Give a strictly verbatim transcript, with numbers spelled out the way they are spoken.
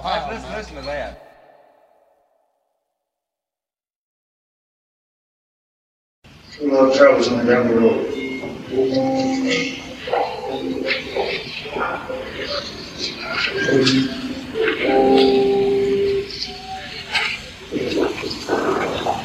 Wow, listen, listen to that. A lot of troubles on down the road.